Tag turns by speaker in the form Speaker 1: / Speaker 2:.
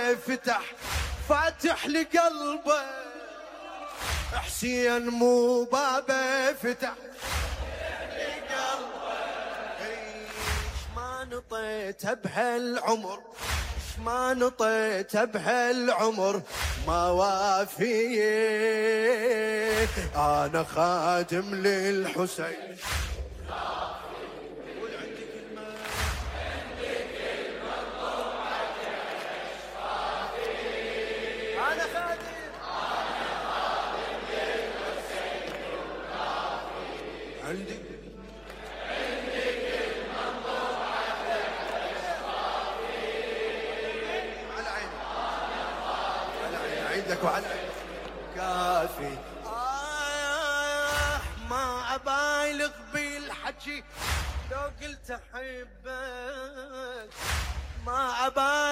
Speaker 1: فتح فاتح لقلبه، حسين مو بابه فتح لقلبه. ايش ما نطيته بهالعمر، ايش ما نطيته بهالعمر ما وافي، انا خادم للحسين. عندي على عيني، على عيني عندك وعلى عيني كافي. ما أبالغ بالحكي لو قلت أحبك، ما أبالغ